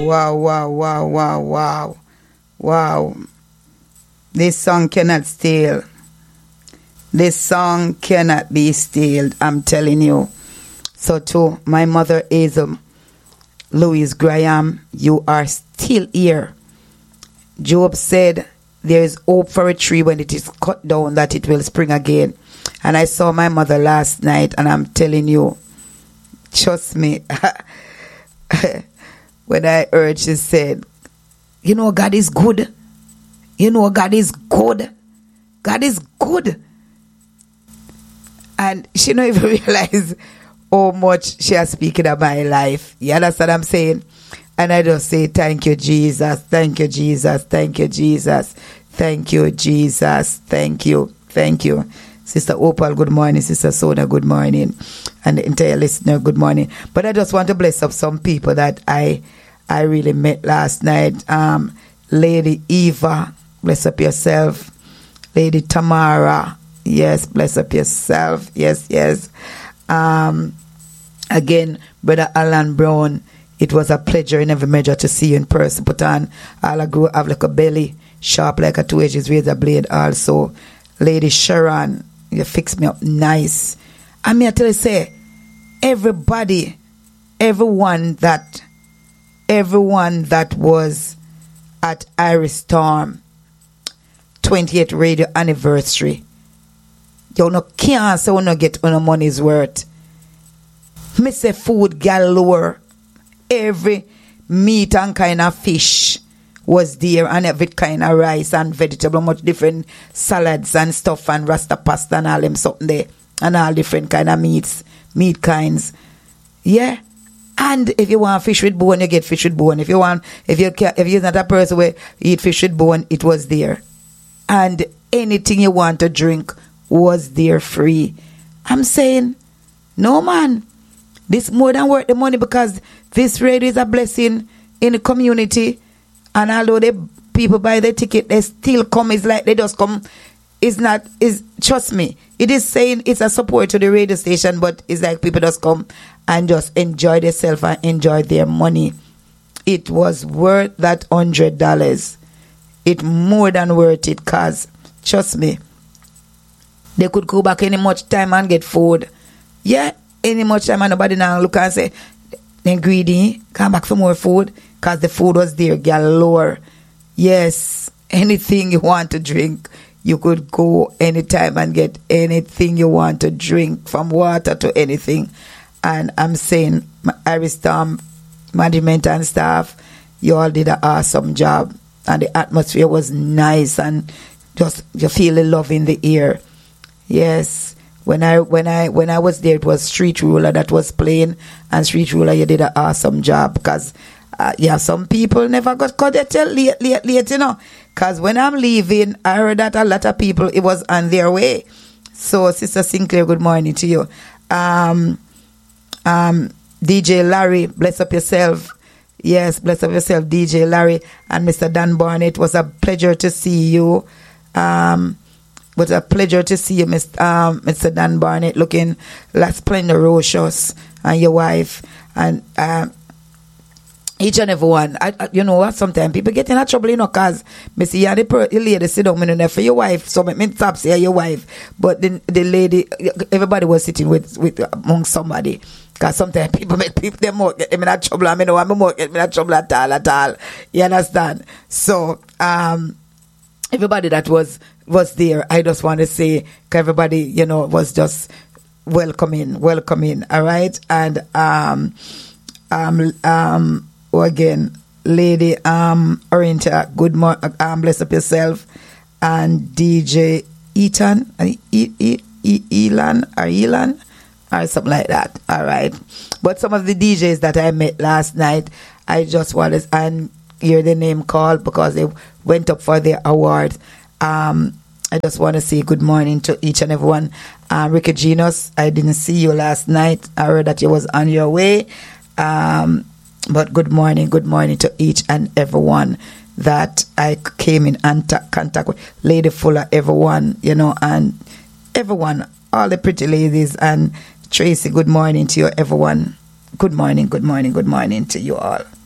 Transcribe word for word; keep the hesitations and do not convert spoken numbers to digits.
wow, wow, wow, wow, wow. Wow. This song cannot steal. This song cannot be stealed, I'm telling you. So to my mother, Hazel Louise Graham, you are still here. Job said, there is hope for a tree when it is cut down, that it will spring again. And I saw my mother last night, and I'm telling you, trust me, when I heard she said, you know, God is good. You know, God is good. God is good. And she don't even realize how much she has speaking of my life. You understand what I'm saying? And I just say, thank you, Jesus. Thank you, Jesus. Thank you, Jesus. Thank you, Jesus. Thank you. Thank you. Sister Opal, good morning. Sister Sona, good morning. And the entire listener, good morning. But I just want to bless up some people that I I really met last night. Um, Lady Eva, bless up yourself. Lady Tamara, yes, bless up yourself. Yes, yes. Um, again, Brother Alan Brown, it was a pleasure in every measure to see you in person. Put on, all I grew have like a belly, sharp like a two-edged razor blade also. Lady Sharon, you fix me up nice. I mean, I tell you, say, everybody, everyone that, everyone that was at Iris Storm twentieth radio anniversary, you no can't say you no get on money's worth. Me say food galore. Every meat and kind of fish was there, and every kind of rice and vegetable, much different salads and stuff, and rasta pasta and all them something there, and all different kind of meats, meat kinds. Yeah. And if you want fish with bone, you get fish with bone. If you want, if you if you're not a person where you eat fish with bone, it was there. And anything you want to drink was there free. I'm saying, no man, this more than worth the money, because this radio is a blessing in the community. And although the people buy the ticket, they still come. It's like they just come. It's not, is trust me, it is saying it's a support to the radio station, but it's like people just come and just enjoy themselves and enjoy their money. It was worth that hundred dollars. It more than worth it, cause trust me, they could go back any much time and get food. Yeah, any much time, and nobody now look and say, the ingredient, come back for more food, cause the food was there galore. Yes, anything you want to drink, you could go anytime and get anything you want to drink, from water to anything. And I'm saying, Iris Storm management and staff, you all did an awesome job. And the atmosphere was nice, and just you feel the love in the air. Yes. When I when I when I was there, it was Street Ruler that was playing, and Street Ruler, you did an awesome job, because uh, yeah, some people never got caught till late, late, late, you know. Because when I'm leaving, I heard that a lot of people, it was on their way. So, Sister Sinclair, good morning to you. Um, um, D J Larry, bless up yourself. Yes, bless up yourself, D J Larry. And Mister Dan Barnett, it was a pleasure to see you. Um, it was a pleasure to see you, Mister Um, Mister Dan Barnett, looking like splendorous, and your wife. And um, each and every one. I, I, you know what? Sometimes people get in a trouble, you know, because me see you, the, per, the lady sit down, me know for your wife, so me, me stop say your wife. But the, the lady, everybody was sitting with, with among somebody. Because sometimes people make people, they more get them in a trouble, and me know I'm more get me in a trouble at all, at all. You understand? So, um, everybody that was, was there, I just want to say, everybody, you know, was just welcoming, welcoming, all right? And, um, um, um, Oh, again, Lady um Orienta, good morning, um, bless up yourself, and D J Eaton, e- e- e- e- Elan or Elan or something like that. All right, but some of the D Js that I met last night, I just want to and hear the name called because they went up for their awards. Um, I just want to say good morning to each and everyone. Um, Ricky Genus, I didn't see you last night. I heard that you was on your way. Um. But good morning, good morning to each and everyone that I came in contact with. Lady Fuller, everyone, you know, and everyone, all the pretty ladies. And Tracy, good morning to you, everyone. Good morning, good morning, good morning to you all.